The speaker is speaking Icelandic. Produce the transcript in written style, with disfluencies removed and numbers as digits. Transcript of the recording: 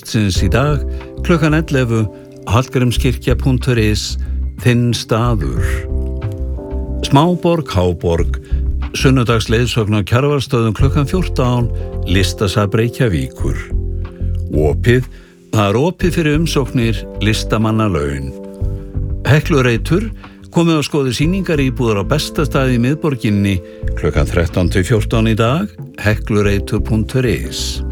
kvöldsins í dag klukkan 11 hallgrímskirkja.is Þinn staður. Smáborg, Háborg, sunnudags leiðsögn á Kjarvalsstöðum klukkan 14, Listasafn Reykjavíkur. Opið, það opið fyrir umsóknir listamannalaun. Heklureitur, komið að skoði sýningar íbúðar á besta staði í miðborginni klukkan 13 til 14 í dag, heklureitur.is.